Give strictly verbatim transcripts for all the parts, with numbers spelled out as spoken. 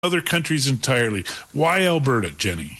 other countries entirely. Why Alberta, Jenny?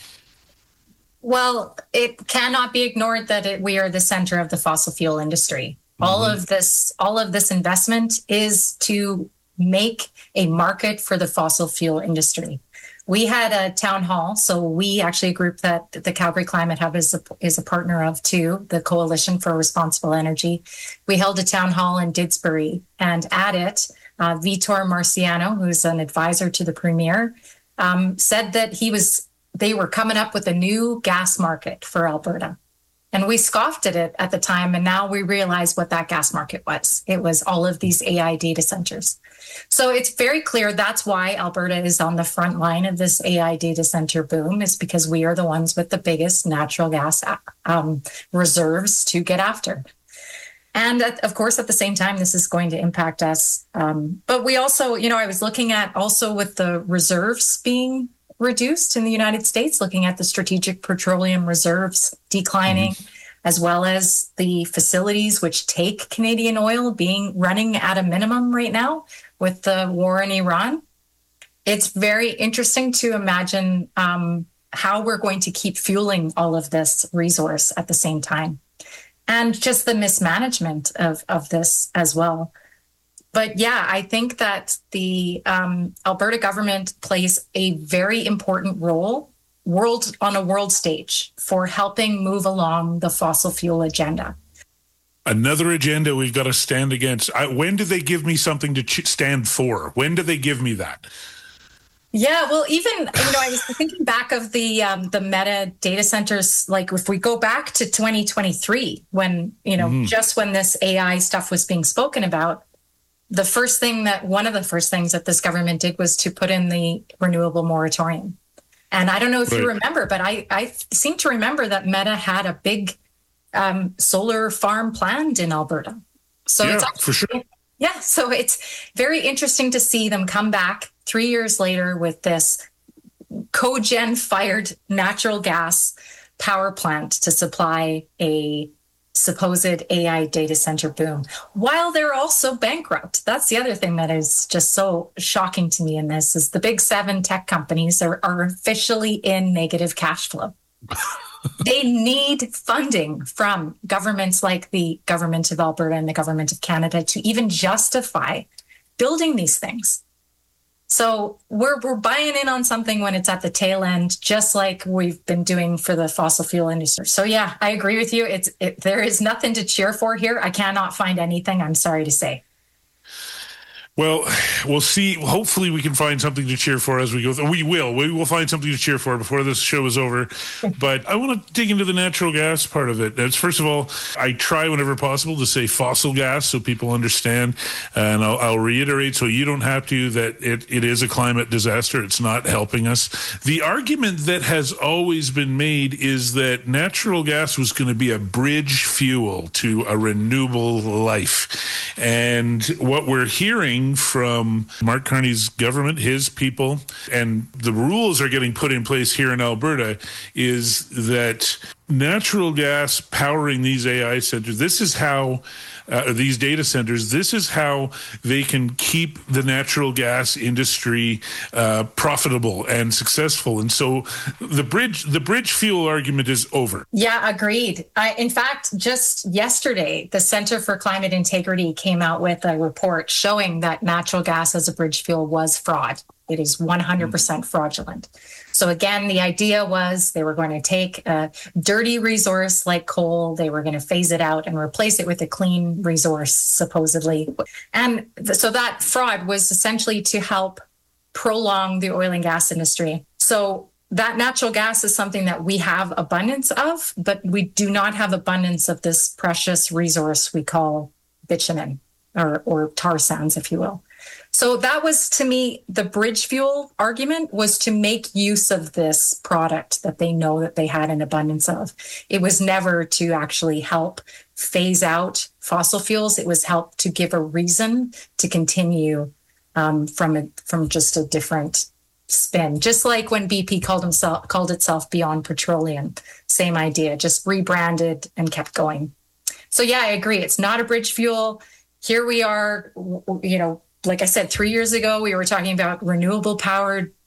Well, it cannot be ignored that it, we are the center of the fossil fuel industry. Mm-hmm. All of this, all of this investment is to make a market for the fossil fuel industry. We had a town hall, so we actually a group that the Calgary Climate Hub is a, is a partner of too, the Coalition for Responsible Energy. We held a town hall in Didsbury, and at it, uh, Vitor Marciano, who's an advisor to the Premier, um, said that he was they were coming up with a new gas market for Alberta. And we scoffed at it at the time, and now we realize what that gas market was. It was all of these A I data centers. So it's very clear that's why Alberta is on the front line of this A I data center boom, is because we are the ones with the biggest natural gas um, reserves to get after. And at, of course, at the same time, this is going to impact us. Um, but we also, you know, I was looking at also with the reserves being reduced in the United States, looking at the strategic petroleum reserves declining, mm-hmm. as well as the facilities which take Canadian oil being running at a minimum right now with the war in Iran. It's very interesting to imagine um, how we're going to keep fueling all of this resource at the same time, and just the mismanagement of, of this as well. But yeah, I think that the um, Alberta government plays a very important role world on a world stage for helping move along the fossil fuel agenda. Another agenda we've got to stand against. I, when do they give me something to ch- stand for? When do they give me that? Yeah, well, even, you know, I was thinking back of the um, the Meta data centers, like if we go back to twenty twenty-three, when, you know, mm. just when this A I stuff was being spoken about, the first thing that one of the first things that this government did was to put in the renewable moratorium. And I don't know if right. you remember, but I, I seem to remember that Meta had a big um, solar farm planned in Alberta. So yeah, it's actually, for sure. Yeah, so it's very interesting to see them come back three years later with this cogen fired natural gas power plant to supply a supposed A I data center boom, while they're also bankrupt. That's the other thing that is just so shocking to me in this, is the big seven tech companies are, are officially in negative cash flow. They need funding from governments like the government of Alberta and the government of Canada to even justify building these things. So we're we're buying in on something when it's at the tail end, just like we've been doing for the fossil fuel industry. So yeah, I agree with you. It's it, there is nothing to cheer for here. I cannot find anything, I'm sorry to say. Well, we'll see. Hopefully we can find something to cheer for as we go. We will. We will find something to cheer for before this show is over. But I want to dig into the natural gas part of it. That's, first of all, I try whenever possible to say fossil gas so people understand. And I'll, I'll reiterate so you don't have to, that it, it is a climate disaster. It's not helping us. The argument that has always been made is that natural gas was going to be a bridge fuel to a renewable life. And what we're hearing from Mark Carney's government, his people, and the rules are getting put in place here in Alberta, is that natural gas powering these A I centers, this is how, uh, these data centers, this is how they can keep the natural gas industry uh, profitable and successful. And so the bridge, the bridge fuel argument is over. Yeah, agreed. I, in fact, just yesterday, the Center for Climate Integrity came out with a report showing that natural gas as a bridge fuel was fraud. It is one hundred percent fraudulent. So again, the idea was they were going to take a dirty resource like coal, they were going to phase it out and replace it with a clean resource, supposedly. And th- so that fraud was essentially to help prolong the oil and gas industry. So that natural gas is something that we have abundance of, but we do not have abundance of this precious resource we call bitumen, or, or tar sands, if you will. So that was, to me, the bridge fuel argument was to make use of this product that they know that they had an abundance of. It was never to actually help phase out fossil fuels. It was help to give a reason to continue um, from a, from just a different spin. Just like when B P called himself called itself Beyond Petroleum, same idea, just rebranded and kept going. So yeah, I agree. It's not a bridge fuel. Here we are, you know. Like I said, three years ago, we were talking about renewable powered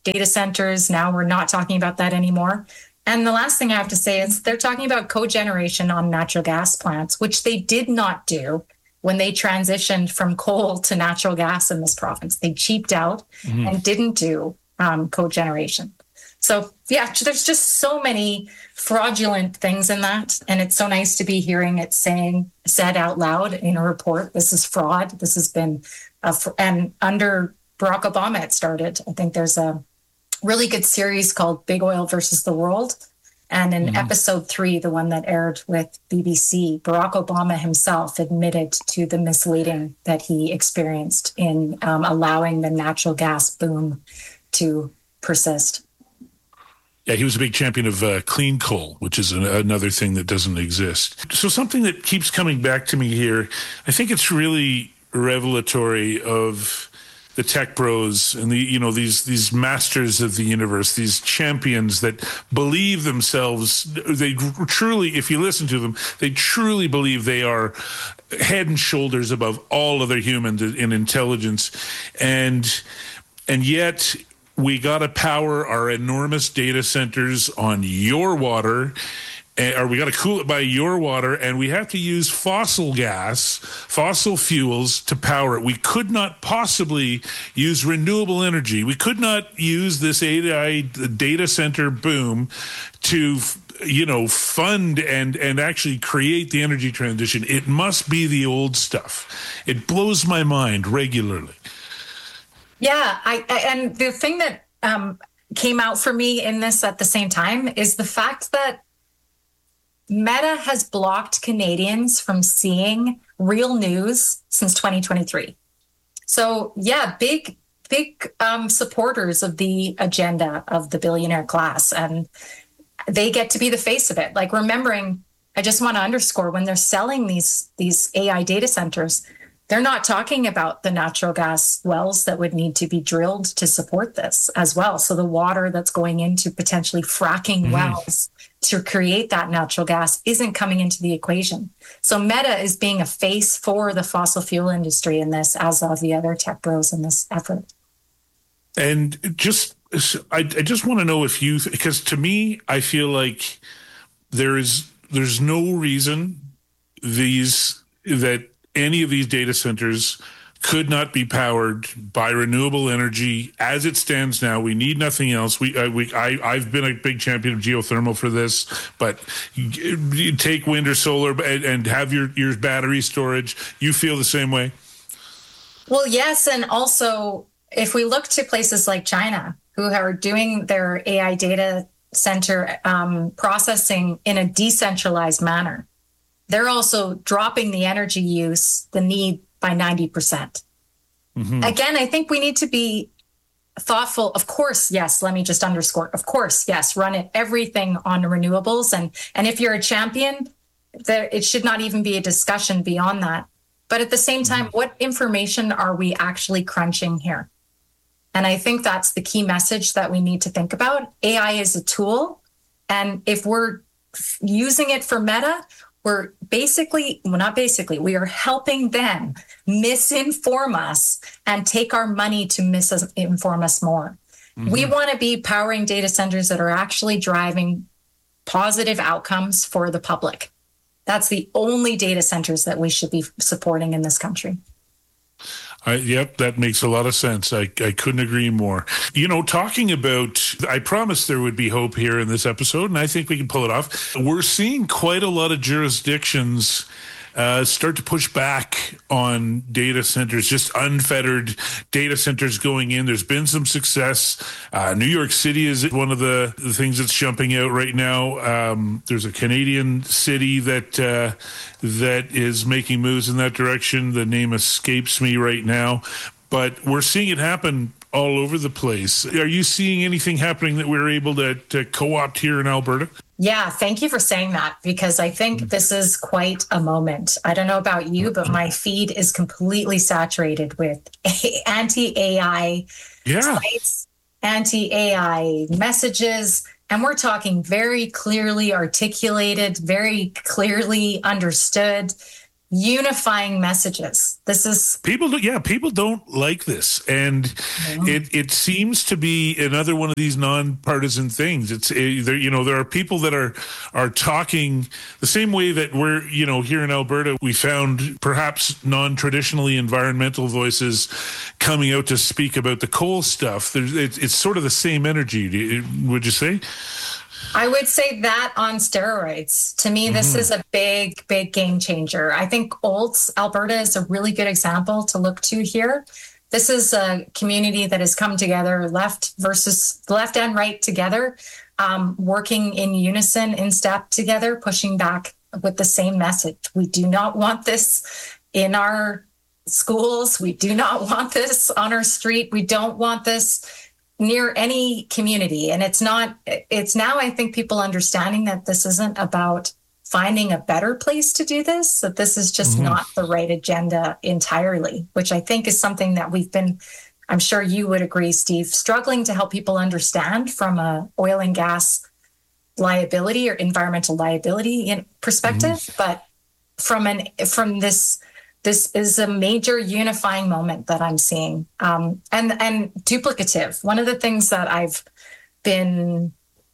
data centers. Now we're not talking about that anymore. And the last thing I have to say is they're talking about cogeneration on natural gas plants, which they did not do when they transitioned from coal to natural gas in this province. They cheaped out mm-hmm. and didn't do um, cogeneration. So, yeah, there's just so many fraudulent things in that. And it's so nice to be hearing it saying, said out loud in a report, this is fraud. This has been, a fr- and under Barack Obama, it started. I think there's a really good series called Big Oil versus the World. And in mm-hmm. episode three, the one that aired with B B C, Barack Obama himself admitted to the misleading that he experienced in um, allowing the natural gas boom to persist. Yeah, he was a big champion of uh, clean coal, which is an, another thing that doesn't exist. So something that keeps coming back to me here, I think it's really revelatory of the tech bros and the, you know, these these masters of the universe, these champions that believe themselves, they truly, if you listen to them, they truly believe they are head and shoulders above all other humans in intelligence. And and yet we got to power our enormous data centers on your water, or we got to cool it by your water, and we have to use fossil gas, fossil fuels to power it. We could not possibly use renewable energy. We could not use this A I data center boom to, you know, fund and, and actually create the energy transition. It must be the old stuff. It blows my mind regularly. Yeah, I, I and the thing that um, came out for me in this at the same time is the fact that Meta has blocked Canadians from seeing real news since twenty twenty-three. So yeah, big, big um, supporters of the agenda of the billionaire class, and they get to be the face of it. Like, remembering, I just want to underscore, when they're selling these these A I data centers, they're not talking about the natural gas wells that would need to be drilled to support this as well. So the water that's going into potentially fracking mm-hmm. wells to create that natural gas isn't coming into the equation. So Meta is being a face for the fossil fuel industry in this, as of the other tech bros in this effort. And just, I, I just want to know if you, because to me, I feel like there is, there's no reason these, that any of these data centers could not be powered by renewable energy as it stands now. We need nothing else. We, uh, we, I, I've been a big champion of geothermal for this, but you, you take wind or solar and, and have your, your battery storage. You feel the same way? Well, yes. And also, if we look to places like China, who are doing their A I data center um, processing in a decentralized manner, they're also dropping the energy use, the need, by ninety percent. Mm-hmm. Again, I think we need to be thoughtful. Of course, yes, let me just underscore. Of course, yes, run it, everything on renewables. And, and if you're a champion, there, it should not even be a discussion beyond that. But at the same time, mm-hmm. what information are we actually crunching here? And I think that's the key message that we need to think about. A I is a tool. And if we're using it for Meta, we're basically, well, not basically, we are helping them misinform us and take our money to misinform us more. Mm-hmm. We want to be powering data centers that are actually driving positive outcomes for the public. That's the only data centers that we should be supporting in this country. I, yep, that makes a lot of sense. I, I couldn't agree more. You know, talking about, I promised there would be hope here in this episode, and I think we can pull it off. We're seeing quite a lot of jurisdictions uh, start to push back on data centers, just unfettered data centers going in. There's been some success. Uh, New York City is one of the, the things that's jumping out right now. Um, there's a Canadian city that uh, that is making moves in that direction. The name escapes me right now, but we're seeing it happen all over the place. Are you seeing anything happening that we're able to, to co-opt here in Alberta? Yeah, thank you for saying that, because I think this is quite a moment. I don't know about you, but my feed is completely saturated with anti-A I yeah. sites, anti-A I messages, and we're talking very clearly articulated, very clearly understood. unifying messages. This is people. Do, yeah, people don't like this, and mm-hmm. it it seems to be another one of these nonpartisan things. It's it, there, you know, there are people that are are talking the same way that we're, you know, here in Alberta, we found perhaps non-traditionally environmental voices coming out to speak about the coal stuff. There's it, it's sort of the same energy. Would you say? I would say that on steroids. To me, this mm-hmm. is a big, big game changer. I think Olds, Alberta is a really good example to look to here. This is a community that has come together, left versus left and right together, um, working in unison, in step together, pushing back with the same message. We do not want this in our schools. We do not want this on our street. We don't want this near any community. And it's not, it's now, I think, people understanding that this isn't about finding a better place to do this, that this is just mm-hmm. not the right agenda entirely, which I think is something that we've been, I'm sure you would agree, Steve, struggling to help people understand from a oil and gas liability or environmental liability perspective. Mm-hmm. But from an, from this, This is a major unifying moment that I'm seeing, um, and and duplicative. One of the things that I've been,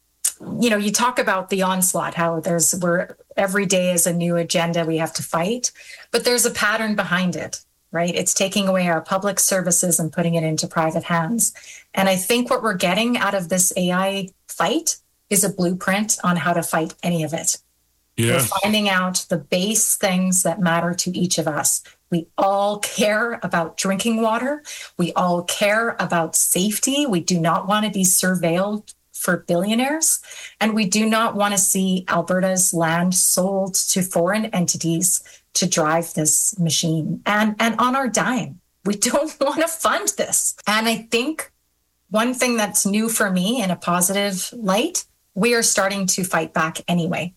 you know, you talk about the onslaught, how there's where every day is a new agenda we have to fight, but there's a pattern behind it, right? It's taking away our public services and putting it into private hands. And I think what we're getting out of this A I fight is a blueprint on how to fight any of it. Yeah. We're finding out the base things that matter to each of us. We all care about drinking water. We all care about safety. We do not want to be surveilled for billionaires. And we do not want to see Alberta's land sold to foreign entities to drive this machine. And, and on our dime, we don't want to fund this. And I think one thing that's new for me in a positive light, we are starting to fight back anyway.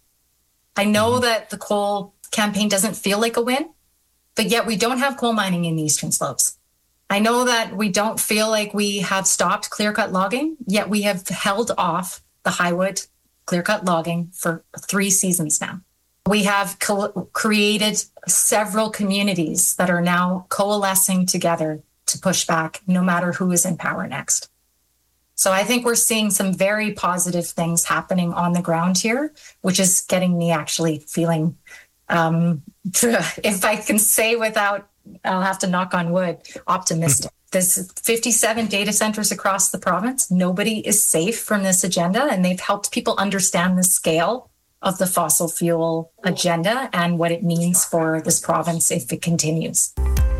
I know that the coal campaign doesn't feel like a win, but yet we don't have coal mining in the Eastern Slopes. I know that we don't feel like we have stopped clear-cut logging, yet we have held off the Highwood clear-cut logging for three seasons now. We have co- created several communities that are now coalescing together to push back no matter who is in power next. So I think we're seeing some very positive things happening on the ground here, which is getting me actually feeling, um, if I can say without, I'll have to knock on wood, optimistic. There's fifty-seven data centers across the province. Nobody is safe from this agenda, and they've helped people understand the scale of the fossil fuel agenda and what it means for this province if it continues.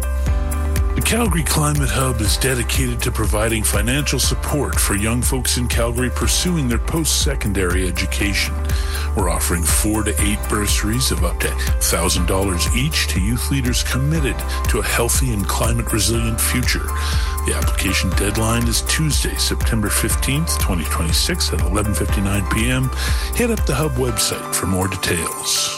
The Calgary Climate Hub is dedicated to providing financial support for young folks in Calgary pursuing their post-secondary education. We're offering four to eight bursaries of up to one thousand dollars each to youth leaders committed to a healthy and climate-resilient future. The application deadline is Tuesday, September fifteenth, twenty twenty-six at eleven fifty-nine p.m. Hit up the Hub website for more details.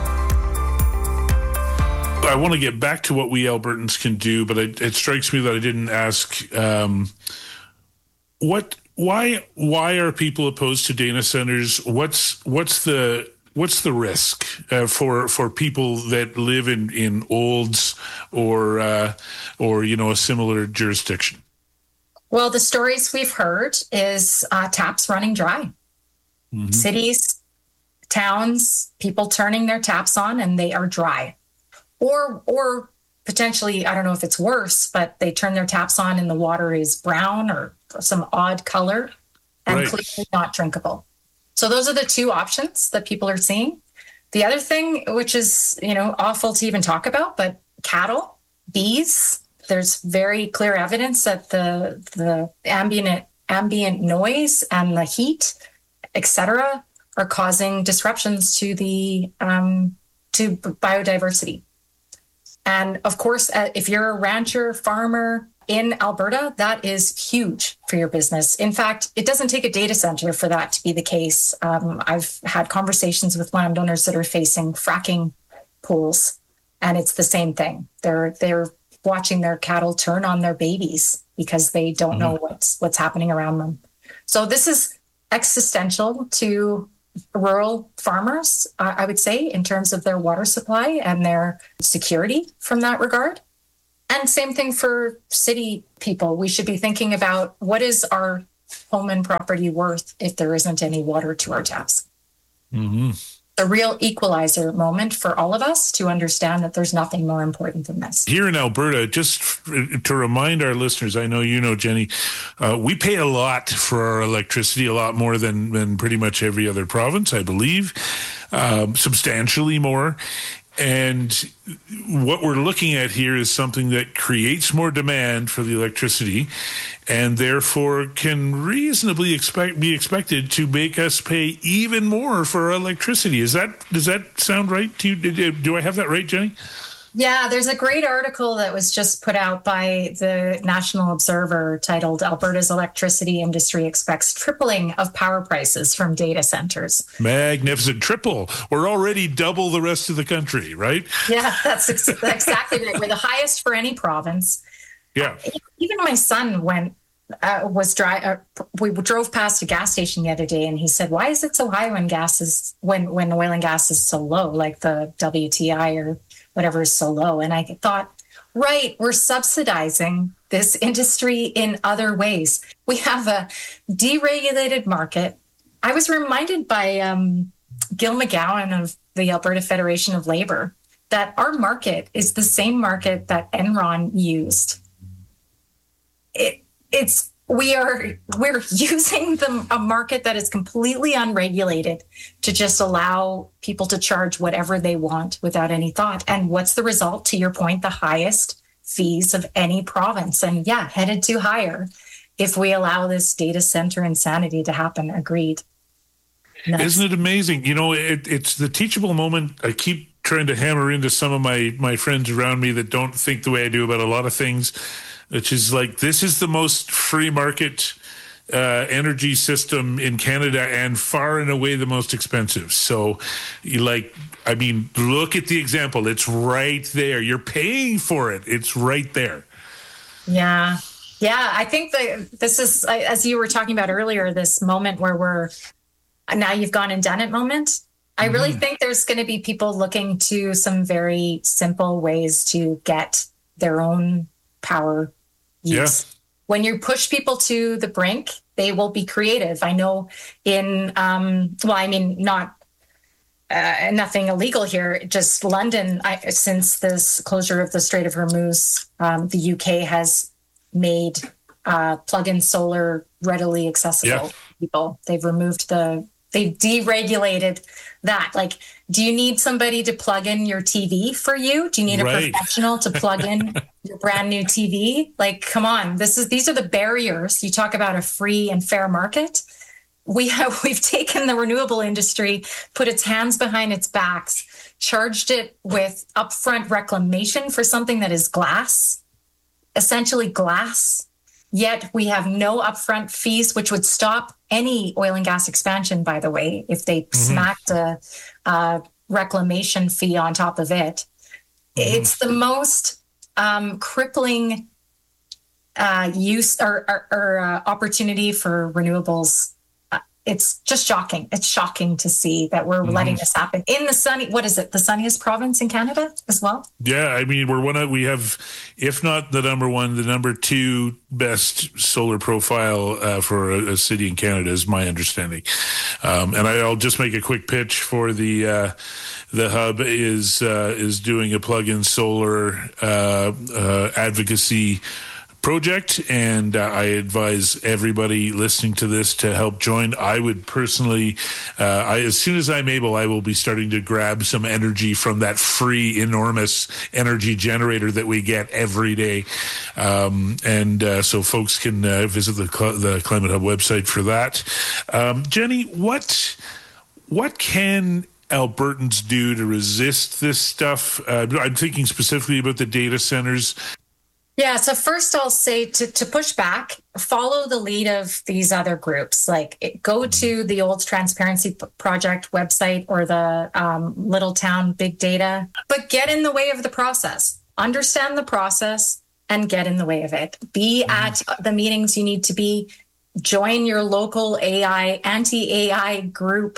I want to get back to what we Albertans can do, but it, it strikes me that I didn't ask um, what, why, why are people opposed to data centers? What's what's the what's the risk uh, for for people that live in in Olds or uh, or you know a similar jurisdiction? Well, the stories we've heard is uh, taps running dry, mm-hmm. cities, towns, people turning their taps on and they are dry. Or or potentially, I don't know if it's worse, but they turn their taps on and the water is brown or some odd color and right. clearly not drinkable. So those are the two options that people are seeing. The other thing, which is, you know, awful to even talk about, but cattle, bees, there's very clear evidence that the the ambient ambient noise and the heat, et cetera, are causing disruptions to the um, to biodiversity. And of course, uh, if you're a rancher, farmer in Alberta, that is huge for your business. In fact, it doesn't take a data center for that to be the case. Um, I've had conversations with landowners that are facing fracking pools, and it's the same thing. They're they're watching their cattle turn on their babies because they don't mm-hmm. know what's what's happening around them. So this is existential to rural farmers, uh, I would say, in terms of their water supply and their security from that regard. And same thing for city people. We should be thinking about what is our home and property worth if there isn't any water to our taps. Mm-hmm. A real equalizer moment for all of us to understand that there's nothing more important than this. Here in Alberta, just to remind our listeners, I know you know, Jenny, uh, we pay a lot for our electricity, a lot more than, than pretty much every other province, I believe, um, substantially more. And what we're looking at here is something that creates more demand for the electricity and therefore can reasonably expect be expected to make us pay even more for our electricity. Is that, does that sound right to you? Do I have that right, Jenny? Yeah, there's a great article that was just put out by the National Observer titled Alberta's Electricity Industry Expects Tripling of Power Prices from Data Centers. Magnificent. Triple. We're already double the rest of the country, right? Yeah, that's ex- exactly right. We're the highest for any province. Yeah. Even my son went, uh, was dry. Uh, we drove past a gas station the other day and he said, why is it so high when gas is, when, when oil and gas is so low, like the W T I or whatever is so low? And I thought, right, we're subsidizing this industry in other ways. We have a deregulated market. I was reminded by um, Gil McGowan of the Alberta Federation of Labor that our market is the same market that Enron used. It, it's we are we're using the, a market that is completely unregulated to just allow people to charge whatever they want without any thought. And what's the result? To your point, the highest fees of any province. And yeah, headed to higher if we allow this data center insanity to happen. Agreed. Nice. Isn't it amazing? You know, it, it's the teachable moment. I keep trying to hammer into some of my, my friends around me that don't think the way I do about a lot of things, which is like, this is the most free market uh, energy system in Canada and far and away the most expensive. So, you like, I mean, look at the example. It's right there. You're paying for it. It's right there. Yeah. Yeah. I think that this is, as you were talking about earlier, this moment where we're, now you've gone and done it moment. I really mm-hmm. think there's going to be people looking to some very simple ways to get their own power use. Yeah. When you push people to the brink, they will be creative. I know in, um, well, I mean, not uh, nothing illegal here, just London, I, since this closure of the Strait of Hormuz, um, the U K has made uh, plug-in solar readily accessible yeah. to people. They've removed the, they've deregulated that. Like, do you need somebody to plug in your T V for you? Do you need a right. professional to plug in your brand new T V? Like, come on, this is, these are the barriers. You talk about a free and fair market. We have, we've taken the renewable industry, put its hands behind its backs, charged it with upfront reclamation for something that is glass, essentially glass. Yet we have no upfront fees, which would stop any oil and gas expansion, by the way, if they mm-hmm. smacked a, a reclamation fee on top of it. Mm-hmm. It's the most um, crippling uh, use or, or, or uh, opportunity for renewables. Uh, it's just shocking. It's shocking to see that we're mm-hmm. letting this happen in the sunny, what is it, the sunniest province in Canada as well? Yeah, I mean, we're one of, we have, if not the number one, the number two best solar profile uh, for a, a city in Canada is my understanding. Um, and I, I'll just make a quick pitch for the, uh, the Hub is, uh, is doing a plug-in solar uh, uh, advocacy project, and uh, I advise everybody listening to this to help join. I would personally, uh, I, as soon as I'm able, I will be starting to grab some energy from that free, enormous energy generator that we get every day. Um, and uh, so folks can uh, visit the, Cl- the Climate Hub website for that. Um, Jenny, what what can Albertans do to resist this stuff? Uh, I'm thinking specifically about the data centers. Yeah, so first I'll say to, to push back, follow the lead of these other groups. Like it, go to the Old Transparency Project website or the um, Little Town Big Data, but get in the way of the process. Understand the process and get in the way of it. Be mm-hmm. at the meetings you need to be. Join your local A I, anti-A I group.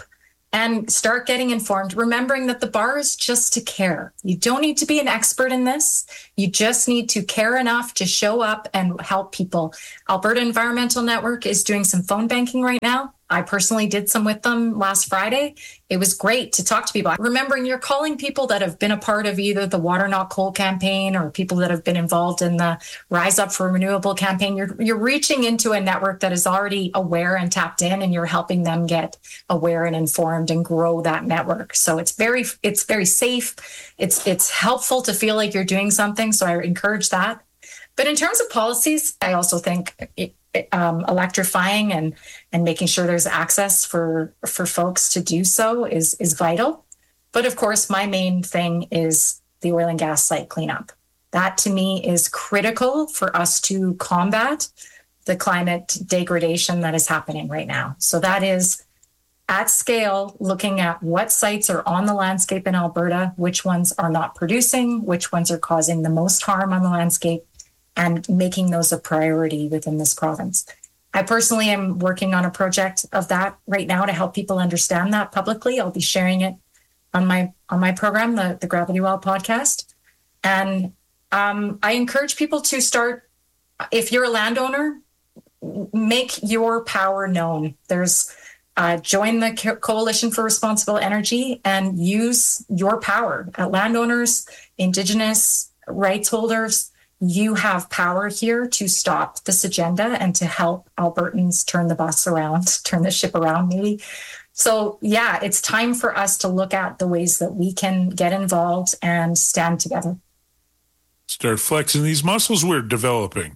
and start getting informed, remembering that the bar is just to care. You don't need to be an expert in this. You just need to care enough to show up and help people. Alberta Environmental Network is doing some phone banking right now. I personally did some with them last Friday. It was great to talk to people. Remembering you're calling people that have been a part of either the Water Not Coal campaign or people that have been involved in the Rise Up for Renewable campaign. You're, you're reaching into a network that is already aware and tapped in, and you're helping them get aware and informed and grow that network. So it's very, it's very safe. It's, it's helpful to feel like you're doing something. So I encourage that. But in terms of policies, I also think it, Um, electrifying and and making sure there's access for for folks to do so is is vital. But of course, my main thing is the oil and gas site cleanup. That to me is critical for us to combat the climate degradation that is happening right now. So that is at scale, looking at what sites are on the landscape in Alberta, which ones are not producing, which ones are causing the most harm on the landscape, and making those a priority within this province. I personally am working on a project of that right now to help people understand that publicly. I'll be sharing it on my on my program, the, the Gravity Well podcast. And um, I encourage people to start, if you're a landowner, make your power known. There's uh, join the Co- Coalition for Responsible Energy and use your power. Uh, landowners, Indigenous rights holders, you have power here to stop this agenda and to help Albertans turn the bus around, turn the ship around maybe. So yeah, it's time for us to look at the ways that we can get involved and stand together. Start flexing these muscles we're developing.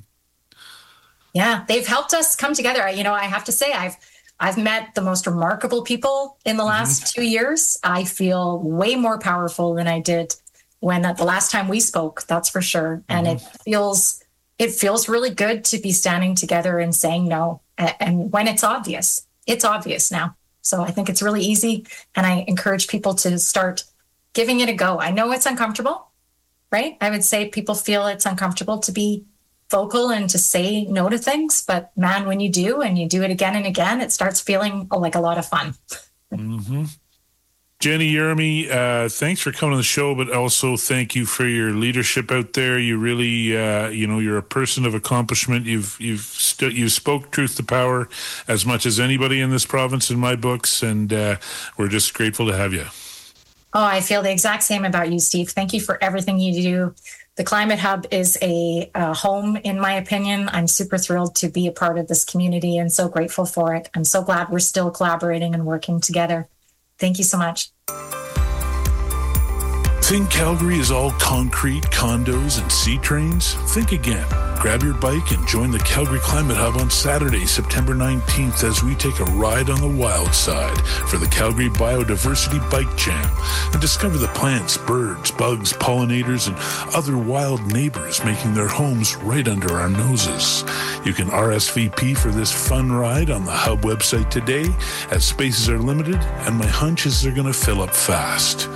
Yeah, they've helped us come together. You know, I have to say, I've I've met the most remarkable people in the last mm-hmm. two years. I feel way more powerful than I did when uh, the last time we spoke, that's for sure. And mm-hmm. it feels it feels really good to be standing together and saying no. And when it's obvious, it's obvious now. So I think it's really easy. And I encourage people to start giving it a go. I know it's uncomfortable, right? I would say people feel it's uncomfortable to be vocal and to say no to things. But man, when you do and you do it again and again, it starts feeling like a lot of fun. Mm-hmm. Jenny Jeremy, uh, thanks for coming on the show, but also thank you for your leadership out there. You really, uh, you know, you're a person of accomplishment. You've you've st- you spoke truth to power as much as anybody in this province in my books, and uh, we're just grateful to have you. Oh, I feel the exact same about you, Steve. Thank you for everything you do. The Climate Hub is a, a home, in my opinion. I'm super thrilled to be a part of this community and so grateful for it. I'm so glad we're still collaborating and working together. Thank you so much. Think Calgary is all concrete, condos, and sea trains? Think again. Grab your bike and join the Calgary Climate Hub on Saturday, September nineteenth, as we take a ride on the wild side for the Calgary Biodiversity Bike Jam and discover the plants, birds, bugs, pollinators, and other wild neighbors making their homes right under our noses. You can R S V P for this fun ride on the Hub website today, as spaces are limited, and my hunch is they're going to fill up fast.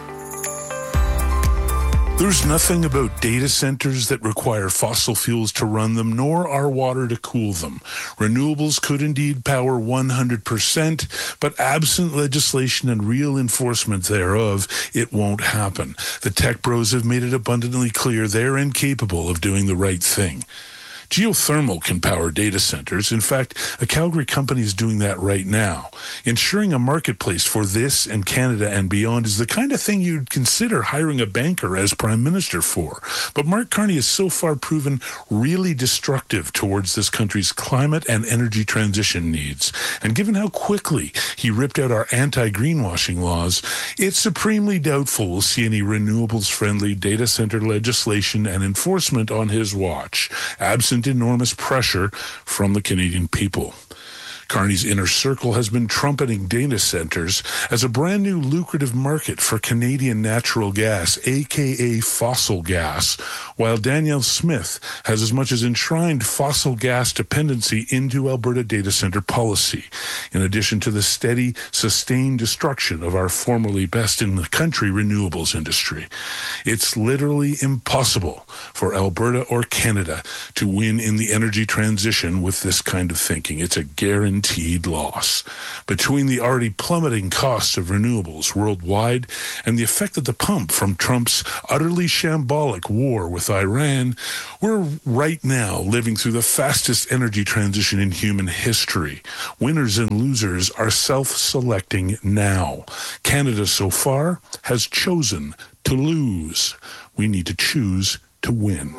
There's nothing about data centers that require fossil fuels to run them, nor our water to cool them. Renewables could indeed power one hundred percent, but absent legislation and real enforcement thereof, it won't happen. The tech bros have made it abundantly clear they're incapable of doing the right thing. Geothermal can power data centers. In fact, a Calgary company is doing that right now. Ensuring a marketplace for this in Canada and beyond is the kind of thing you'd consider hiring a banker as Prime Minister for. But Mark Carney has so far proven really destructive towards this country's climate and energy transition needs. And given how quickly he ripped out our anti-greenwashing laws, it's supremely doubtful we'll see any renewables-friendly data center legislation and enforcement on his watch, absent enormous pressure from the Canadian people. Carney's inner circle has been trumpeting data centers as a brand new lucrative market for Canadian natural gas, aka fossil gas, while Danielle Smith has as much as enshrined fossil gas dependency into Alberta data center policy, in addition to the steady, sustained destruction of our formerly best in the country renewables industry. It's literally impossible for Alberta or Canada to win in the energy transition with this kind of thinking. It's a guarantee. guaranteed loss. Between the already plummeting cost of renewables worldwide and the effect at the pump from Trump's utterly shambolic war with Iran, we're right now living through the fastest energy transition in human history. Winners and losers are self-selecting now. Canada so far has chosen to lose. We need to choose to win.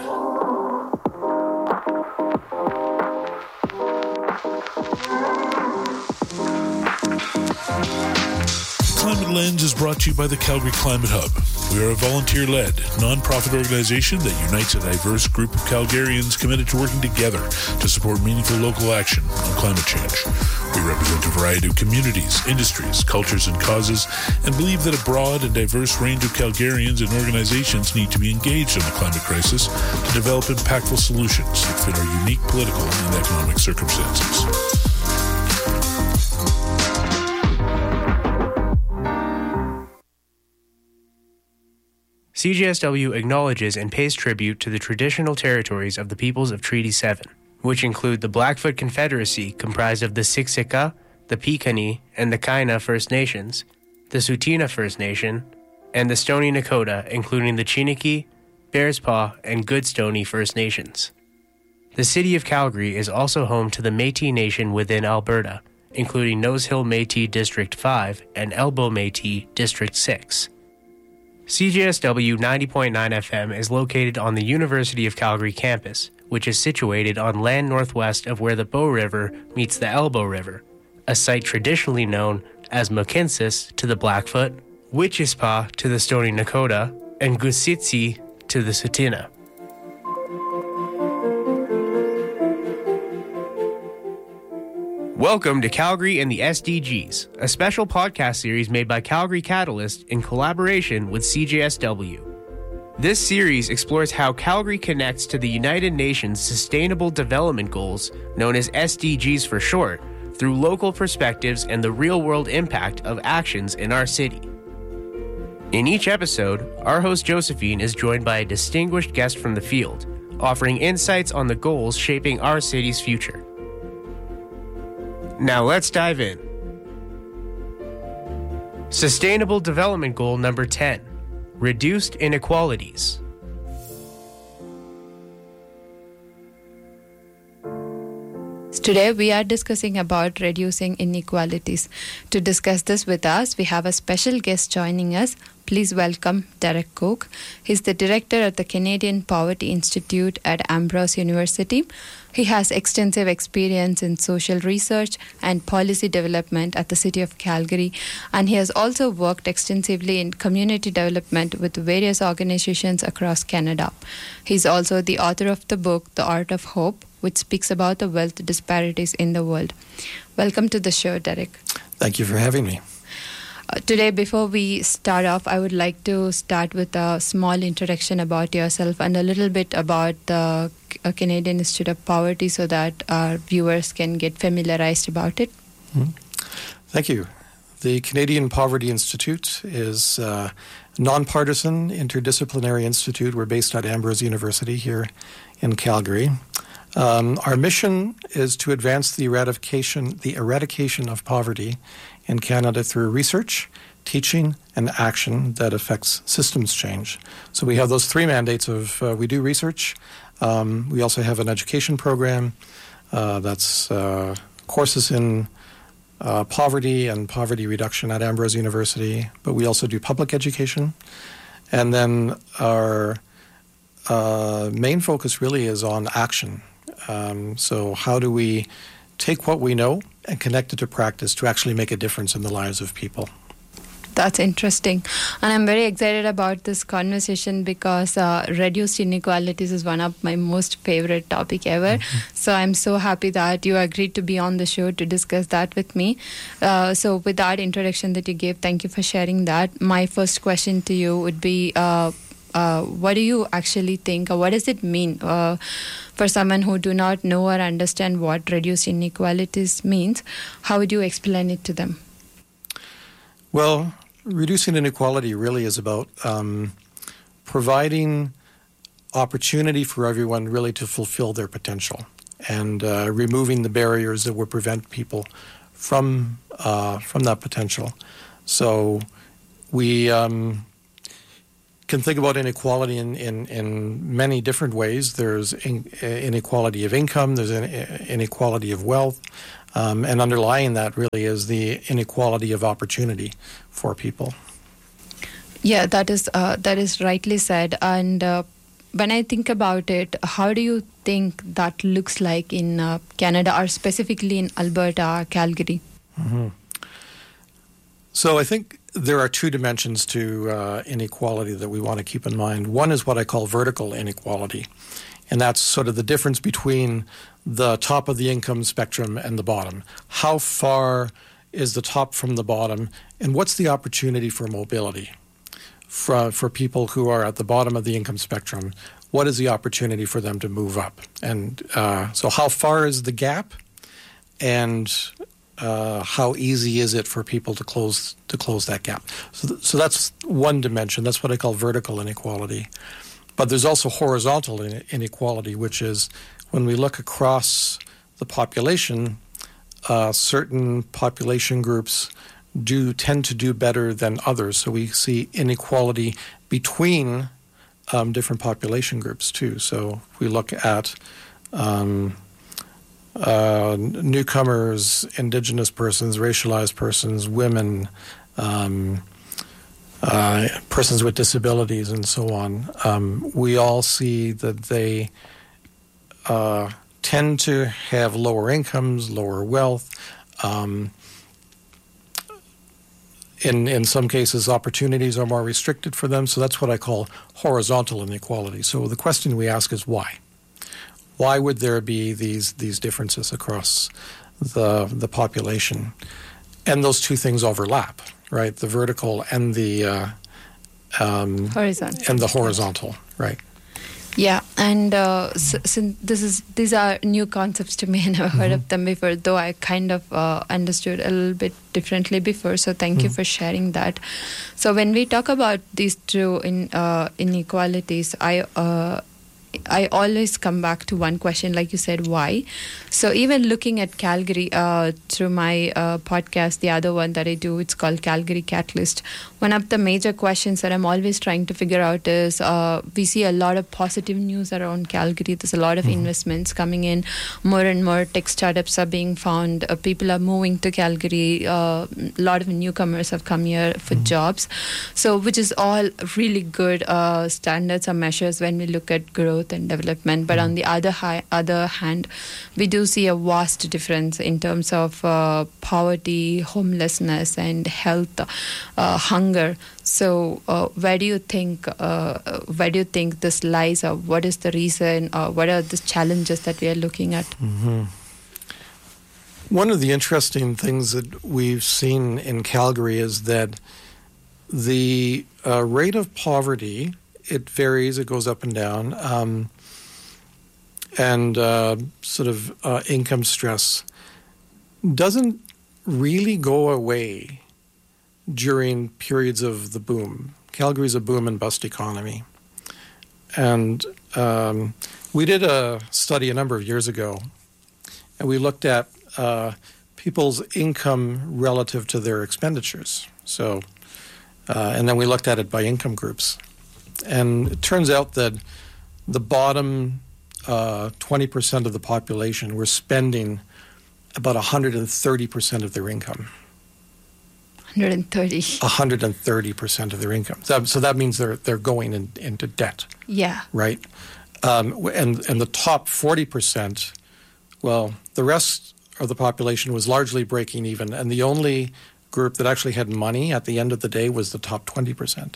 Climate Lens is brought to you by the Calgary Climate Hub. We are a volunteer-led, non-profit organization that unites a diverse group of Calgarians committed to working together to support meaningful local action on climate change. We represent a variety of communities, industries, cultures, and causes, and believe that a broad and diverse range of Calgarians and organizations need to be engaged in the climate crisis to develop impactful solutions that fit our unique political and economic circumstances. C J S W acknowledges and pays tribute to the traditional territories of the peoples of Treaty seven, which include the Blackfoot Confederacy comprised of the Siksika, the Piikani, and the Kainai First Nations, the Tsuut'ina First Nation, and the Stoney Nakoda, including the Chiniki, Bearspaw, and Goodstoney First Nations. The city of Calgary is also home to the Métis Nation within Alberta, including Nose Hill Métis District five and Elbow Métis District six. C J S W ninety point nine F M is located on the University of Calgary campus, which is situated on land northwest of where the Bow River meets the Elbow River, a site traditionally known as Mohkinstsis to the Blackfoot, Witchespaw to the Stoney Nakoda, and Gusitsi to the Tsuut'ina. Welcome to Calgary and the S D Gs, a special podcast series made by Calgary Catalyst in collaboration with C J S W. This series explores how Calgary connects to the United Nations Sustainable Development Goals, known as S D Gs for short, through local perspectives and the real-world impact of actions in our city. In each episode, our host Josephine is joined by a distinguished guest from the field, offering insights on the goals shaping our city's future. Now let's dive in. Sustainable Development Goal number ten, Reduced Inequalities. Today we are discussing about reducing inequalities. To discuss this with us, we have a special guest joining us. Please welcome Derek Cook. He's the director at the Canadian Poverty Institute at Ambrose University. He has extensive experience in social research and policy development at the City of Calgary, and he has also worked extensively in community development with various organizations across Canada. He's also the author of the book, The Art of Hope, which speaks about the wealth disparities in the world. Welcome to the show, Derek. Thank you for having me. Uh, today, before we start off, I would like to start with a small introduction about yourself and a little bit about the uh, Canadian Institute of Poverty so that our viewers can get familiarized about it. Mm-hmm. Thank you. The Canadian Poverty Institute is a nonpartisan, interdisciplinary institute. We're based at Ambrose University here in Calgary. Um, our mission is to advance the eradication, the eradication of poverty in Canada through research, teaching, and action that affects systems change. So we have those three mandates of uh, we do research. Um, we also have an education program uh, that's uh, courses in uh, poverty and poverty reduction at Ambrose University, but we also do public education. And then our uh, main focus really is on action. Um, so how do we take what we know and connect it to practice to actually make a difference in the lives of people? That's interesting. And I'm very excited about this conversation because uh, reduced inequalities is one of my most favorite topic ever. Mm-hmm. So I'm so happy that you agreed to be on the show to discuss that with me. Uh, so with that introduction that you gave, thank you for sharing that. My first question to you would be, uh, uh, what do you actually think, or what does it mean uh, for someone who do not know or understand what reduced inequalities means? How would you explain it to them? Well, reducing inequality really is about um, providing opportunity for everyone really to fulfill their potential. and uh, removing the barriers that would prevent people from uh, from that potential. So we um, can think about inequality in, in, in many different ways. There's in, inequality of income, there's inequality of wealth, um, and underlying that really is the inequality of opportunity for people. Yeah, that is uh, that is rightly said. And uh, when I think about it, how do you think that looks like in uh, Canada, or specifically in Alberta, Calgary? Mm-hmm. So I think there are two dimensions to uh, inequality that we want to keep in mind. One is what I call vertical inequality, and that's sort of the difference between the top of the income spectrum and the bottom. How far is the top from the bottom, and what's the opportunity for mobility? For, for people who are at the bottom of the income spectrum, what is the opportunity for them to move up? And uh, so how far is the gap, and uh, how easy is it for people to close to close that gap? So, th- so that's one dimension. That's what I call vertical inequality. But there's also horizontal in- inequality, which is when we look across the population, uh, certain population groups do tend to do better than others. So we see inequality between um, different population groups too. So if we look at um, uh, newcomers, Indigenous persons, racialized persons, women, um, uh, persons with disabilities, and so on, um, we all see that they uh, tend to have lower incomes, lower wealth. Um, In in some cases, opportunities are more restricted for them. So that's what I call horizontal inequality. So the question we ask is why? Why would there be these these differences across the the population? And those two things overlap, right? The vertical and the uh, um, horizontal and the horizontal, right? Yeah, and uh, so, so this is these are new concepts to me. I never heard mm-hmm. of them before, though I kind of uh, understood a little bit differently before. So thank mm-hmm. you for sharing that. So when we talk about these two in uh, inequalities, I uh, I always come back to one question, like you said, why? So even looking at Calgary uh, through my uh, podcast, the other one that I do, it's called Calgary Catalyst. One of the major questions that I'm always trying to figure out is uh, we see a lot of positive news around Calgary. There's a lot of mm-hmm. investments coming in. More and more tech startups are being found. Uh, people are moving to Calgary. Uh, a lot of newcomers have come here for mm-hmm. jobs. So which is all really good uh, standards or measures when we look at growth and development. But on the other hi- other hand, we do see a vast difference in terms of uh, poverty, homelessness, and health, uh, hunger. So, uh, where do you think uh, where do you think this lies, or what is the reason, or what are the challenges that we are looking at? Mm-hmm. One of the interesting things that we've seen in Calgary is that the uh, rate of poverty, it varies, it goes up and down, um, and uh, sort of uh, income stress doesn't really go away during periods of the boom. Calgary is a boom and bust economy. And um, we did a study a number of years ago, and we looked at uh, people's income relative to their expenditures. So, uh, and then we looked at it by income groups. And it turns out that the bottom uh, twenty percent of the population were spending about one hundred thirty percent of their income. one hundred thirty. one hundred thirty percent of their income. So, so that means they're they're going in, into debt. Yeah. Right? Um, and, and the top forty percent, well, the rest of the population was largely breaking even. And the only group that actually had money at the end of the day was the top twenty percent.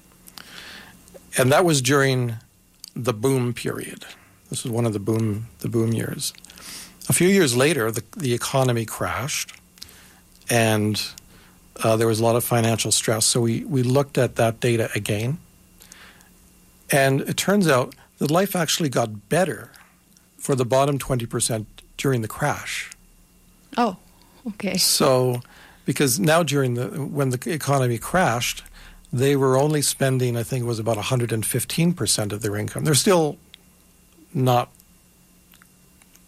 And that was during the boom period. This was one of the boom the boom years. A few years later, the, the economy crashed, and uh, there was a lot of financial stress. So we, we looked at that data again, and it turns out that life actually got better for the bottom twenty percent during the crash. Oh, okay. So, because now during the when the economy crashed, they were only spending, I think it was about one hundred fifteen percent of their income. They're still not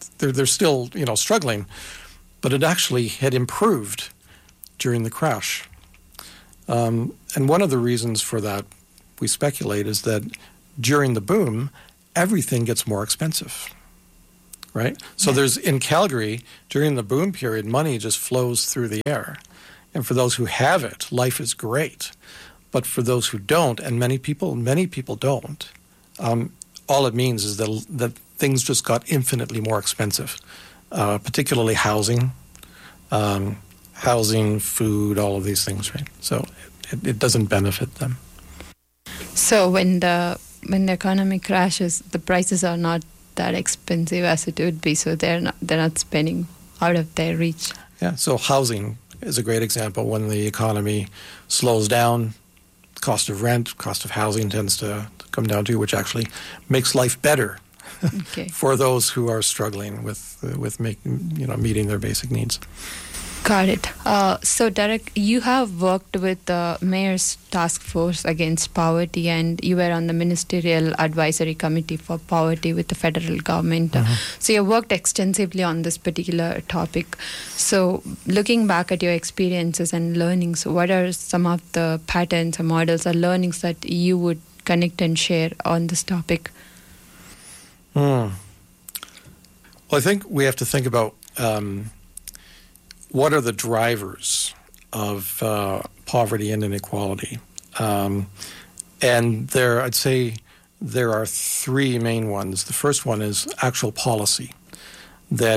they're, they're still, you know, struggling, but it actually had improved during the crash. Um, and one of the reasons for that, we speculate, is that during the boom, everything gets more expensive, right? So yeah. there's, in Calgary, during the boom period, money just flows through the air. And for those who have it, life is great. But for those who don't, and many people, many people don't, um, all it means is that, that things just got infinitely more expensive, uh, particularly housing, um, housing, food, all of these things, right? So it, it doesn't benefit them. So when the when the economy crashes, the prices are not that expensive as it would be, so they're not they're not spending out of their reach. Yeah. So housing is a great example. When the economy slows down, cost of rent, cost of housing tends to, to come down too, which actually makes life better okay. for those who are struggling with uh, with making you know meeting their basic needs. Got it. Uh, so, Derek, you have worked with the Mayor's Task Force Against Poverty, and you were on the Ministerial Advisory Committee for Poverty with the federal government. Mm-hmm. So, you worked extensively on this particular topic. So, looking back at your experiences and learnings, what are some of the patterns or models or learnings that you would connect and share on this topic? Hmm. Well, I think we have to think about um, what are the drivers of uh, poverty and inequality? Um, and there, I'd say there are three main ones. The first one is actual policy. That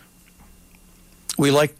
we like,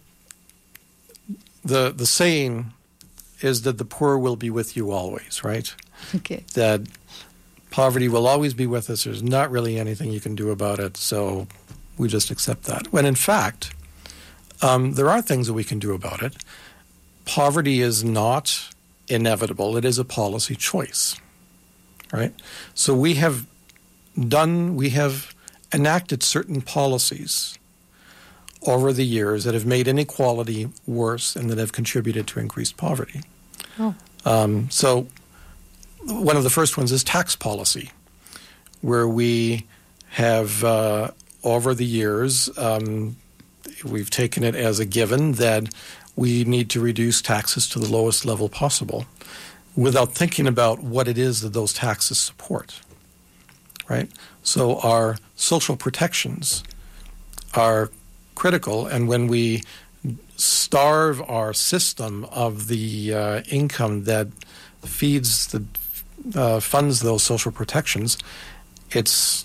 the the saying is that the poor will be with you always, right? Okay. That poverty will always be with us. There's not really anything you can do about it, so we just accept that. When in fact, Um, there are things that we can do about it. Poverty is not inevitable. It is a policy choice, right? So we have done, we have enacted certain policies over the years that have made inequality worse and that have contributed to increased poverty. Oh. Um, so one of the first ones is tax policy, where we have, uh, over the years, um, we've taken it as a given that we need to reduce taxes to the lowest level possible without thinking about what it is that those taxes support, right? So our social protections are critical, and when we starve our system of the uh, income that feeds the uh, funds those social protections, it's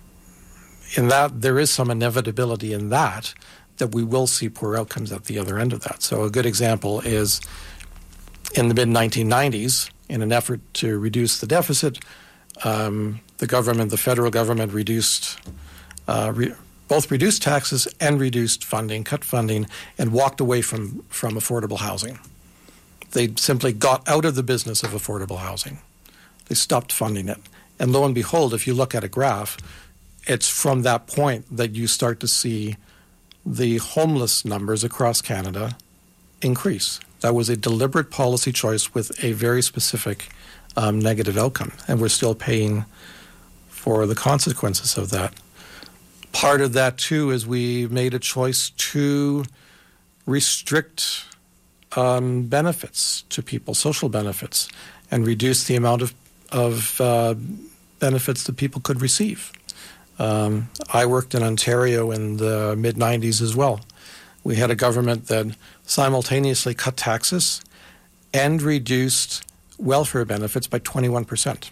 in that there is some inevitability in that that we will see poor outcomes at the other end of that. So a good example is in the mid nineteen nineties, in an effort to reduce the deficit, um, the government, the federal government reduced, uh, re- both reduced taxes and reduced funding, cut funding, and walked away from, from affordable housing. They simply got out of the business of affordable housing. They stopped funding it. And lo and behold, if you look at a graph, it's from that point that you start to see the homeless numbers across Canada increase. That was a deliberate policy choice with a very specific um, negative outcome, and we're still paying for the consequences of that. Part of that, too, is we made a choice to restrict um, benefits to people, social benefits, and reduce the amount of, of uh, benefits that people could receive. Um, I worked in Ontario in the mid nineties as well. We had a government that simultaneously cut taxes and reduced welfare benefits by twenty-one percent,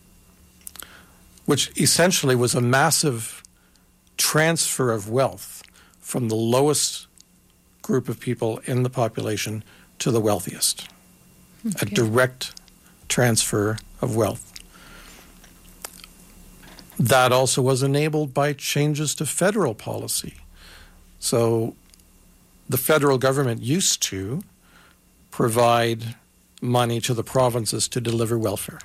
which essentially was a massive transfer of wealth from the lowest group of people in the population to the wealthiest. Okay. A direct transfer of wealth. That also was enabled by changes to federal policy. So the federal government used to provide money to the provinces to deliver welfare.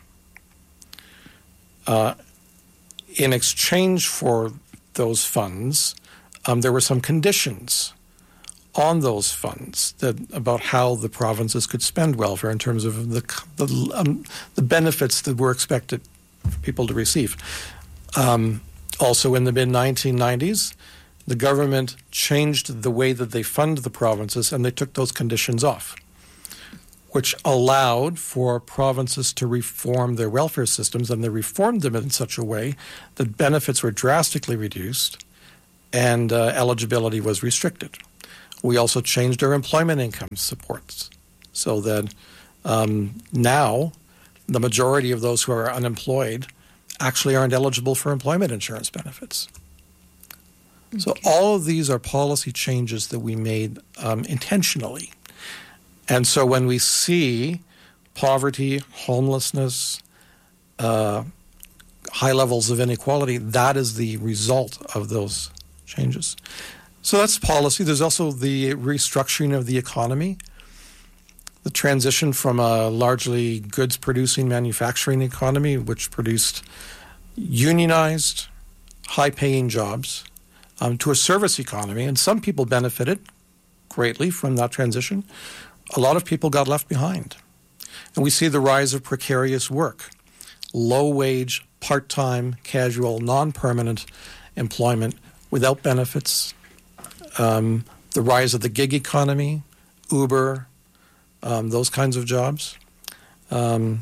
Uh, in exchange for those funds, um, there were some conditions on those funds that about how the provinces could spend welfare in terms of the the, um, the benefits that were expected for people to receive. Um, also in the mid nineteen nineties, the government changed the way that they fund the provinces, and they took those conditions off, which allowed for provinces to reform their welfare systems, and they reformed them in such a way that benefits were drastically reduced and uh, eligibility was restricted. We also changed our employment income supports so that um, now the majority of those who are unemployed actually aren't eligible for employment insurance benefits. Okay. So all of these are policy changes that we made um, intentionally. And so when we see poverty, homelessness, uh, high levels of inequality, that is the result of those changes. So that's policy. There's also the restructuring of the economy, the transition from a largely goods-producing manufacturing economy, which produced unionized, high-paying jobs, um, to a service economy. And some people benefited greatly from that transition. A lot of people got left behind. And we see the rise of precarious work, low-wage, part-time, casual, non-permanent employment without benefits, um, the rise of the gig economy, Uber, um, those kinds of jobs. Um,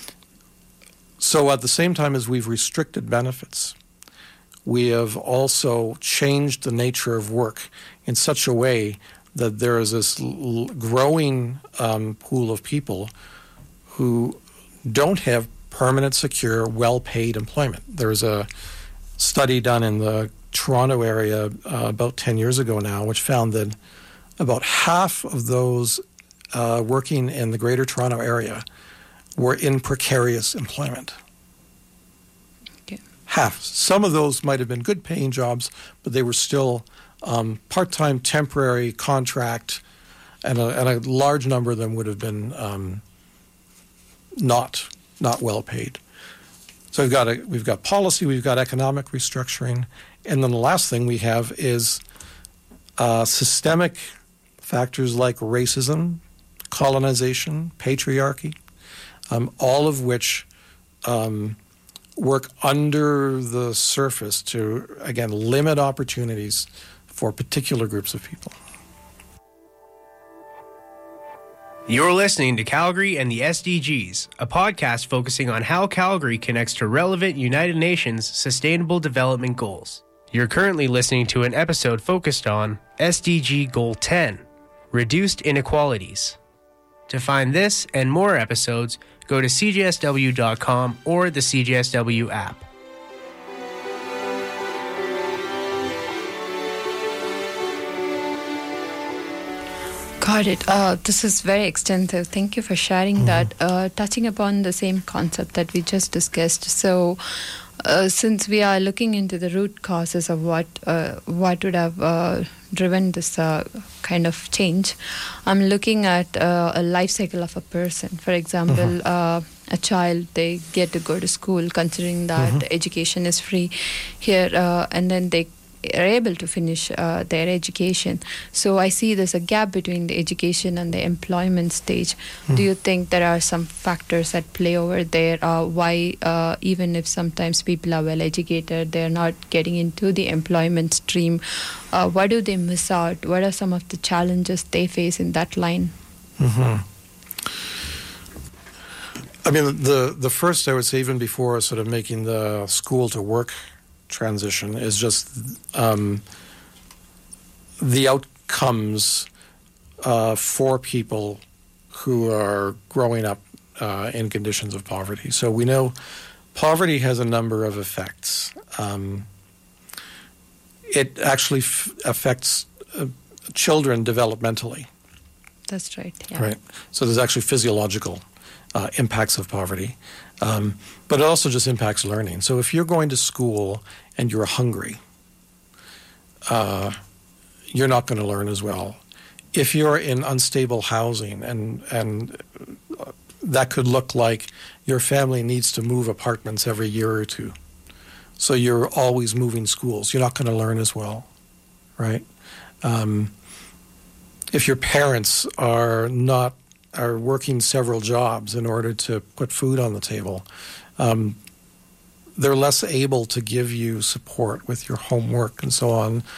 so at the same time as we've restricted benefits, we have also changed the nature of work in such a way that there is this l- growing um, pool of people who don't have permanent, secure, well-paid employment. There's a study done in the Toronto area uh, about ten years ago now, which found that about half of those uh, working in the Greater Toronto area were in precarious employment. Okay. Half. Some of those might have been good-paying jobs, but they were still um, part-time, temporary, contract, and a, and a large number of them would have been um, not not well paid. So we've got a, we've got policy, we've got economic restructuring, and then the last thing we have is uh, systemic factors like racism, colonization, patriarchy, um, all of which um, work under the surface to, again, limit opportunities for particular groups of people. You're listening to Calgary and the S D Gs, a podcast focusing on how Calgary connects to relevant United Nations Sustainable Development Goals. You're currently listening to an episode focused on S D G Goal ten, Reduced Inequalities. To find this and more episodes, go to c j s w dot com or the C J S W app. Got it. Uh, this is very extensive. Thank you for sharing mm-hmm. that. Uh, touching upon the same concept that we just discussed. So, uh, since we are looking into the root causes of what uh, what would have uh, driven this uh, kind of change, I'm looking at uh, a life cycle of a person. For example, mm-hmm. uh, a child, they get to go to school, considering that mm-hmm. education is free here, uh, and then they are able to finish uh, their education. So I see there's a gap between the education and the employment stage. Mm. Do you think there are some factors that play over there? Uh, why, uh, even if sometimes people are well educated, they're not getting into the employment stream? Uh, why do they miss out? What are some of the challenges they face in that line? Mm-hmm. I mean, the, the first, I would say, even before sort of making the school to work transition, is just um, the outcomes uh, for people who are growing up uh, in conditions of poverty. So we know poverty has a number of effects. Um, it actually f- affects uh, children developmentally. That's right. Yeah. Right. So there's actually physiological uh, impacts of poverty. Um, but it also just impacts learning. So if you're going to school and you're hungry, uh, you're not going to learn as well. If you're in unstable housing and and that could look like your family needs to move apartments every year or two, so you're always moving schools, you're not going to learn as well, right? Um, if your parents are not are working several jobs in order to put food on the table, um, they're less able to give you support with your homework and so on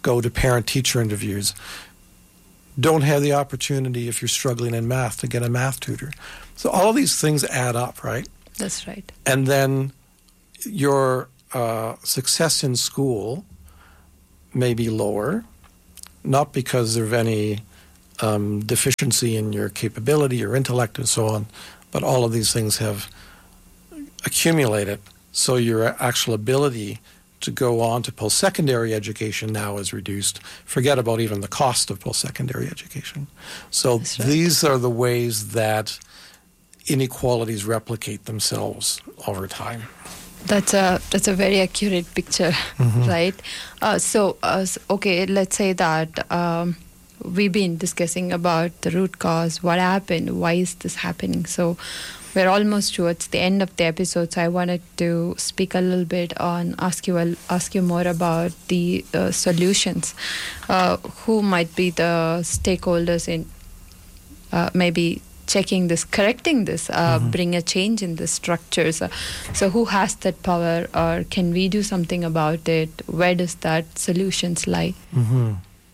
go to parent-teacher interviews, don't have the opportunity, if you're struggling in math, to get a math tutor. So all of these things add up, right? That's right. And then your uh, success in school may be lower, not because of any um, deficiency in your capability or intellect and so on, but all of these things have accumulated. So your actual ability to go on to post-secondary education now is reduced. Forget about even the cost of post-secondary education. So That's right. These are the ways that inequalities replicate themselves over time. That's a that's a very accurate picture, mm-hmm. right? Uh, so, uh, okay, let's say that um, we've been discussing about the root cause, what happened, why is this happening? So, we're almost towards the end of the episode. So, I wanted to speak a little bit on ask you ask you more about the uh, solutions. Uh, who might be the stakeholders in uh, maybe checking this, correcting this, uh, mm-hmm. bring a change in the structures. Uh, so who has that power, or can we do something about it? Where does that solutions lie? Mm-hmm.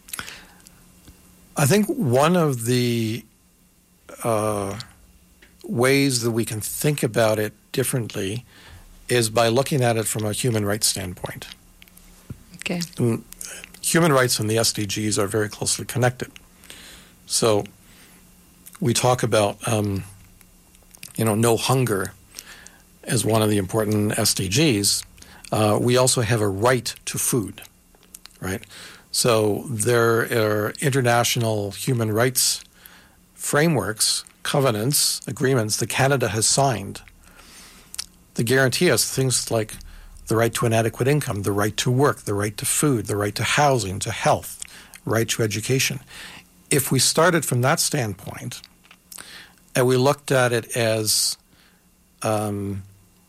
I think one of the uh, ways that we can think about it differently is by looking at it from a human rights standpoint. Okay. And human rights and the S D Gs are very closely connected. So we talk about, um, you know, no hunger as one of the important S D Gs. Uh, we also have a right to food, right? So there are international human rights frameworks, covenants, agreements that Canada has signed that guarantee us things like the right to an adequate income, the right to work, the right to food, the right to housing, to health, right to education. If we started from that standpoint, and we looked at it as um,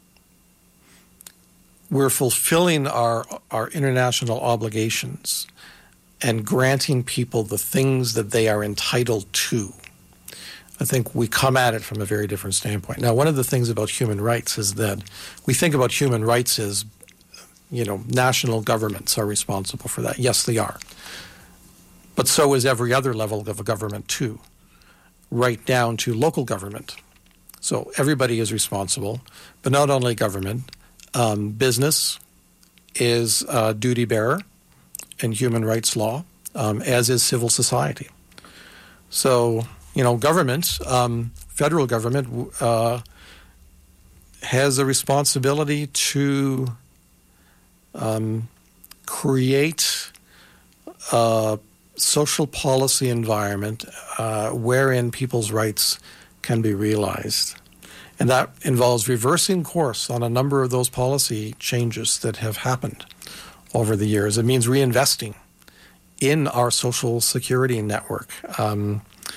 we're fulfilling our our international obligations and granting people the things that they are entitled to, I think we come at it from a very different standpoint. Now, one of the things about human rights is that we think about human rights as, you know, national governments are responsible for that. Yes, they are. But so is every other level of a government too, right down to local government. So everybody is responsible, but not only government. Um, business is a duty bearer in human rights law, um, as is civil society. So, you know, government, um, federal government, uh, has a responsibility to um, create a social policy environment uh, wherein people's rights can be realized. And that involves reversing course on a number of those policy changes that have happened over the years. It means reinvesting in our social security network, um,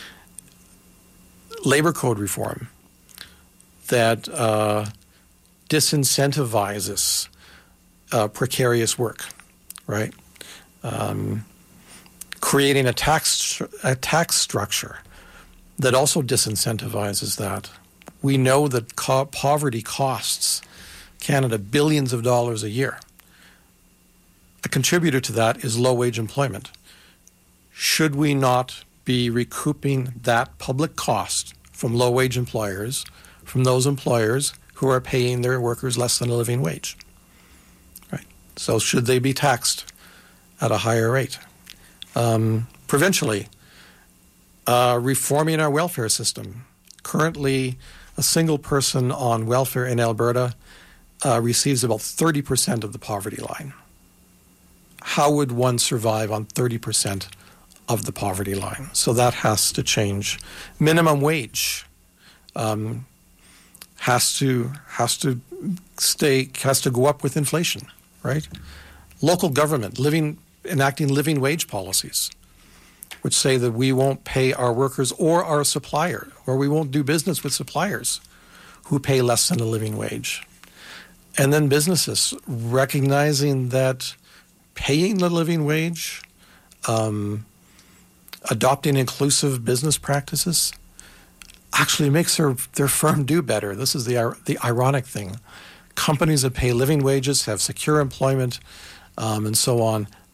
labor code reform that uh, disincentivizes uh, precarious work, right? Um, creating a tax a tax structure that also disincentivizes that. We know that co- poverty costs Canada billions of dollars a year. A contributor to that is low-wage employment. Should we not be recouping that public cost from low-wage employers, from those employers who are paying their workers less than a living wage? Right. So should they be taxed at a higher rate? Um, provincially, uh, reforming our welfare system. Currently, a single person on welfare in Alberta uh, receives about thirty percent of the poverty line. How would one survive on thirty percent of the poverty line? So that has to change. Minimum wage um, has to has to stay has to go up with inflation, right? Local government living enacting living wage policies, which say that we won't pay our workers or our supplier, or we won't do business with suppliers who pay less than a living wage. And then businesses recognizing that paying the living wage, um, adopting inclusive business practices, actually makes their, their firm do better. This is the the ironic thing. Companies that pay living wages, have secure employment, um, and so on,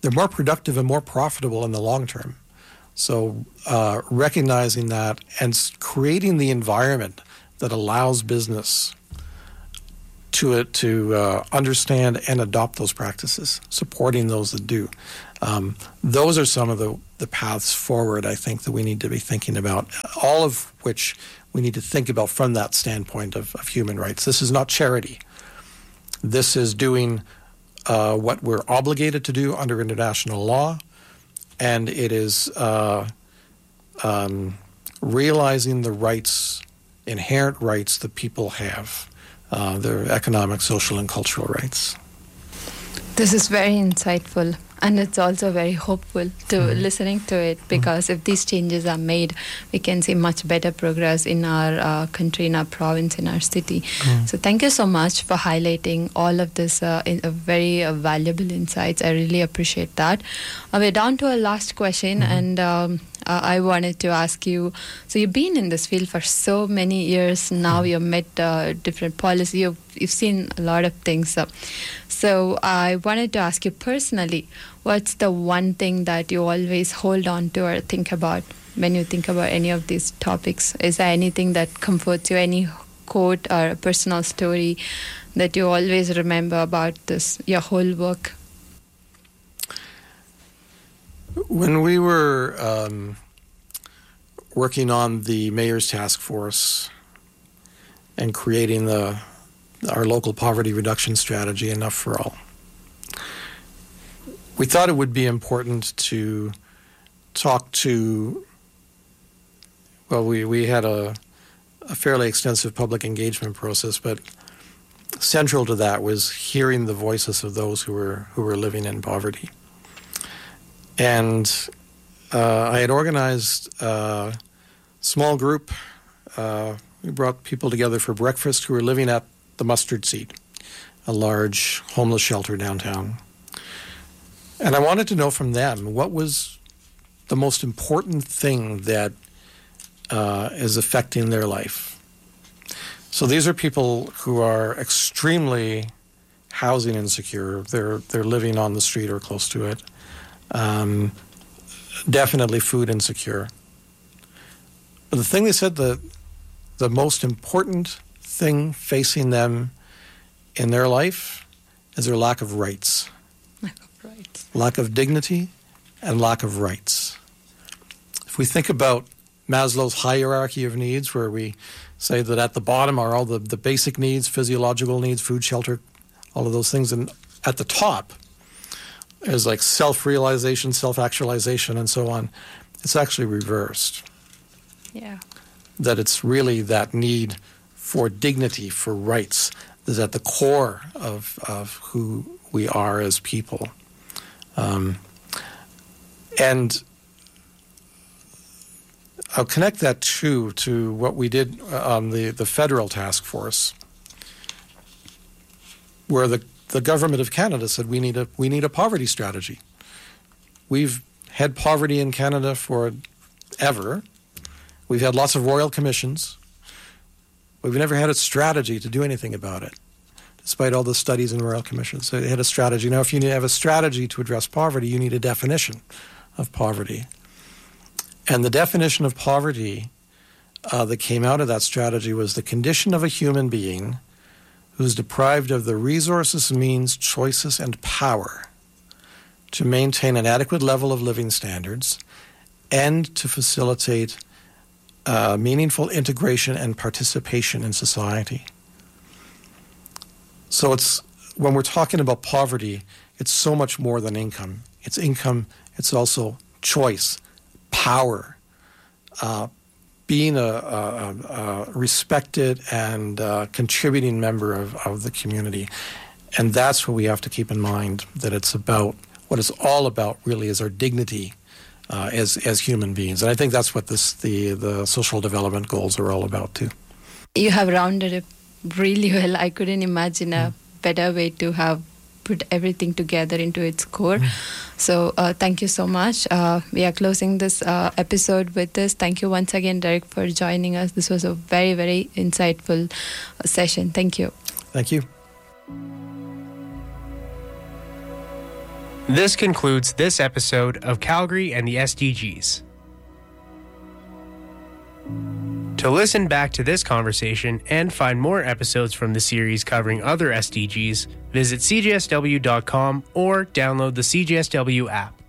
they're more productive and more profitable in the long term. So uh, recognizing that and creating the environment that allows business to uh, to uh, understand and adopt those practices, supporting those that do. Um, those are some of the, the paths forward, I think, that we need to be thinking about, all of which we need to think about from that standpoint of, of human rights. This is not charity. This is doing uh, what we're obligated to do under international law, and it is uh, um, realizing the rights, inherent rights that people have, uh, their economic, social, and cultural rights. This is very insightful, and it's also very hopeful to mm. listening to it, because mm. if these changes are made, we can see much better progress in our uh, country, in our province, in our city. Mm. So thank you so much for highlighting all of this uh, in, uh, very uh, valuable insights. I really appreciate that. Uh, we're down to our last question, mm. and um, uh, I wanted to ask you, so you've been in this field for so many years now, mm. you've met uh, different policy, you've, you've seen a lot of things. Uh, so I wanted to ask you personally, what's the one thing that you always hold on to or think about when you think about any of these topics? Is there anything that comforts you, any quote or a personal story that you always remember about this, your whole work? When we were um, working on the Mayor's Task Force and creating the our local poverty reduction strategy, Enough for All, we thought it would be important to talk to, well, we, we had a, a fairly extensive public engagement process, but central to that was hearing the voices of those who were who were living in poverty. And uh, I had organized a small group. Uh, we brought people together for breakfast who were living at the Mustard Seed, a large homeless shelter downtown. And I wanted to know from them what was the most important thing that uh, is affecting their life. So these are people who are extremely housing insecure. They're they're living on the street or close to it. Um, definitely food insecure. But the thing they said, the the most important thing facing them in their life is their lack of rights. Lack of rights. Lack of dignity and lack of rights. If we think about Maslow's hierarchy of needs, where we say that at the bottom are all the, the basic needs, physiological needs, food, shelter, all of those things, and at the top is like self-realization, self-actualization, and so on. It's actually reversed. Yeah. That it's really that need for dignity, for rights, that's at the core of, of who we are as people. Um, and I'll connect that too to what we did on the, the federal task force, where the, the government of Canada said we need a we need a poverty strategy. We've had poverty in Canada forever. We've had lots of royal commissions. We've never had a strategy to do anything about it, despite all the studies and royal commissions. So they had a strategy. Now, if you have a strategy to address poverty, you need a definition of poverty. And the definition of poverty uh, that came out of that strategy was the condition of a human being who's deprived of the resources, means, choices, and power to maintain an adequate level of living standards and to facilitate uh, meaningful integration and participation in society. So it's when we're talking about poverty, it's so much more than income. It's income, it's also choice, power, uh, being a, a, a respected and uh, contributing member of, of the community. And that's what we have to keep in mind, that it's about, what it's all about really is our dignity uh, as as human beings. And I think that's what this the, the social development goals are all about too. You have rounded it really well. I couldn't imagine a better way to have put everything together into its core. Mm. So uh, thank you so much. Uh, we are closing this uh, episode with this. Thank you once again, Derek, for joining us. This was a very, very insightful uh, session. Thank you. Thank you. This concludes this episode of Calgary and the S D Gs. To listen back to this conversation and find more episodes from the series covering other S D Gs, visit C J S W dot com or download the C J S W app.